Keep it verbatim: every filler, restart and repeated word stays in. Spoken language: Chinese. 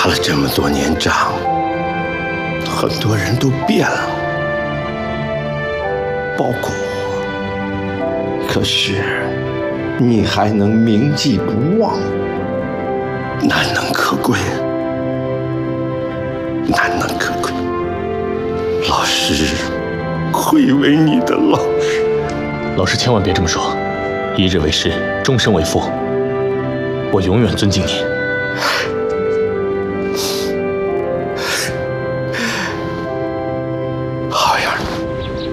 打了这么多年仗，很多人都变了，包括我。可是你还能铭记不忘，难能可贵，难能可贵。老师会为你的，老师。 老师千万别这么说，一日为师，终身为父，我永远尊敬你。